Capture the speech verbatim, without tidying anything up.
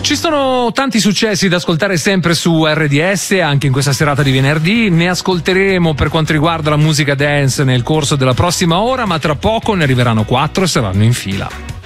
Ci sono tanti successi da ascoltare sempre su R D S, anche in questa serata di venerdì. Ne ascolteremo per quanto riguarda la musica dance nel corso della prossima ora, ma tra poco ne arriveranno quattro e saranno in fila.